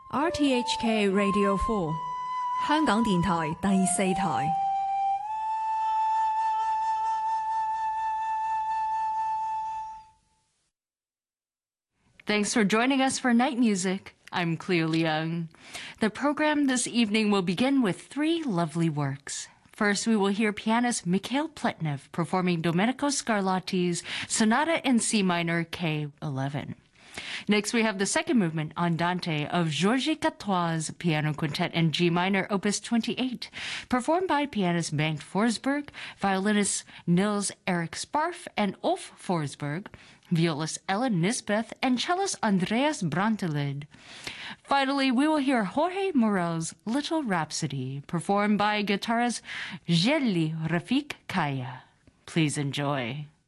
RTHK Radio 4香港電台第四台。 Thanks for joining us for Night Music. I'm Cleo Leung. The program this evening will begin with three lovely works. First, we will hear pianist Mikhail Pletnev performing Domenico Scarlatti's Sonata in C minor K11. Next, we have the second movement, Andante, of Georges Catois' Piano Quintet in G minor, Opus 28, performed by pianist Bengt Forsberg, violinists Nils Erik Sparf and Ulf Forsberg, violist Ellen Nisbeth, and cellist Andreas Brantelid. Finally, we will hear Jorge Morel's Little Rhapsody, performed by guitarist Jelly Rafik Kaya. Please enjoy.